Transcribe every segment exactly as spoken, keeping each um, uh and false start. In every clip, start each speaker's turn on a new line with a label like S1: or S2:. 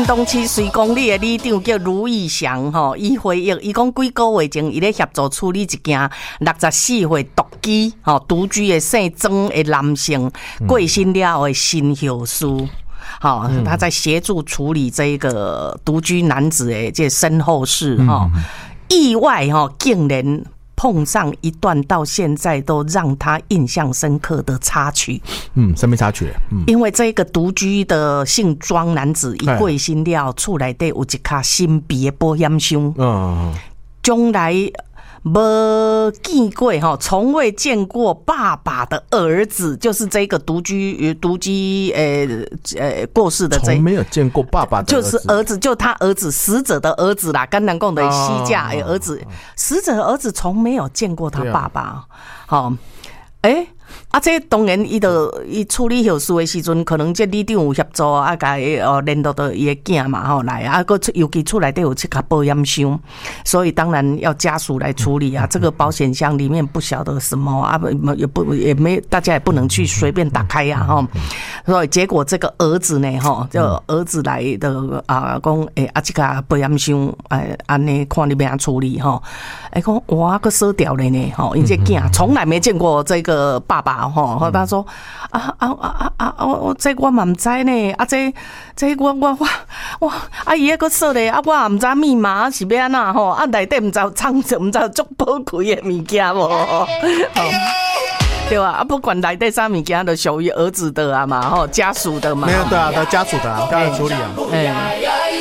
S1: 东市水公里的里长叫卢义祥吼，伊回忆，伊讲几个月前，伊咧协助处理一件六十四岁独居吼独居的姓曾的男性过身了后的新后事。好，他在协助处理这个独居男子的这身后事哈，意外哈，竟然碰上一段到现在都让他印象深刻的插曲。
S2: 嗯，什么插曲？嗯，
S1: 因为这个独居的姓庄男子一过身了，厝内底有一卡新币的保险箱，嗯，将来没见过哈，从未见过爸爸的儿子，就是这个独居独居呃呃过世的这，
S2: 从没有见过爸爸的
S1: 儿子，就是儿子，就他儿子死者的儿子啦，甘南贡的西嫁诶儿子，死者的儿子从没有见过他爸爸，好，哎、欸。啊，这当然，伊就伊处理后事的时阵，可能这里长有协助啊，甲伊哦联络到伊的囝嘛吼来啊，个尤其厝内底有七卡保险箱，所以当然要家属来处理啊。这个保险箱里面不晓得什么啊，也不也没大家也不能去随便打开呀、啊、哈。所以结果这个儿子呢吼，就儿子来的啊，讲诶啊，这个保险箱诶安尼看你要安处理吼，诶讲哇个锁掉了呢吼，因这囝从来没见过这个爸爸。吼，他说啊啊啊啊啊！我这我嘛唔知呢，啊这这我我我我啊伊迄个说咧，啊我也唔知密码是要安那吼，啊内底唔知藏唔知足宝贵的物件无，对吧？啊不管内底啥物件都属于儿子的啊嘛，吼家属的嘛，
S2: 没有对啊，的家属的啊，当然处理啊。
S1: 哎。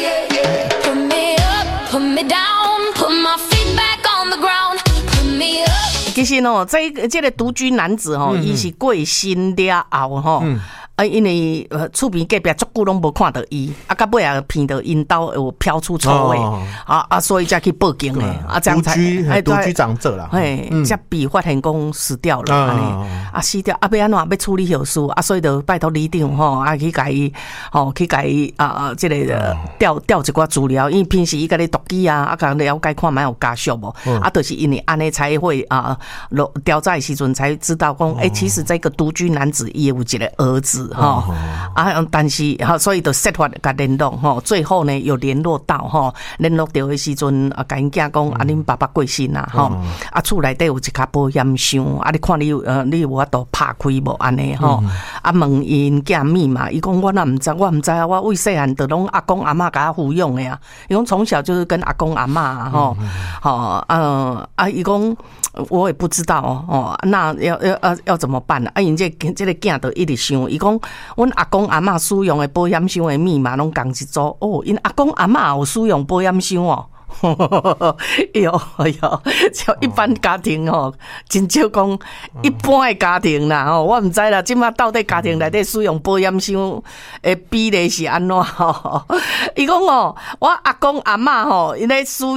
S1: 其实哦，这个这个独居男子吼，伊、嗯、是过身了后吼，嗯、啊，因为呃厝边隔壁足久拢无看到伊，啊，到尾啊骗到因兜有飘出臭味，哦、啊啊，所以才去报警嘞，啊，这样才
S2: 哎独居长者啦，
S1: 哎，才被发现讲死掉了，安尼、嗯、啊死掉，啊要安怎要处理后事，啊，所以就拜托里长吼，啊去甲伊吼去甲伊啊啊，这个调调一寡资料，因为平时伊甲你独居啊，啊甲了解看卖有家属无，嗯、啊，就是因为安尼才会啊。调查的时阵才知道讲，哎、欸，其实这个独居男子也有一个儿子哈、哦哦、啊，但是哈，所以就设法甲联络哈，最后呢有联络到哈，联络到的时阵啊，甲因囝讲啊，恁爸爸过身啦哈，啊，厝内底有一卡保险箱，啊，你看你有呃，你有法度拍开无安尼哈，啊，问因囝密码，伊讲我哪唔知，我唔知啊，我为细汉就拢阿公阿嬷甲我抚养的呀，伊讲从小就是跟阿公阿嬷哈，好啊啊，伊讲。我也不知道哦，那要要要要怎么办呢？啊，因这这个囝就一直想，伊讲，阮阿公阿嬷使用的保险箱的密码拢共一组哦，因阿公阿嬷有使用保险箱哦。有有，像一般家庭吼，真少讲一般的家庭啦吼，我唔知啦，即马到底家庭内底使用保险箱的比例是安怎吼？伊讲哦，我阿公阿嬷吼，因咧使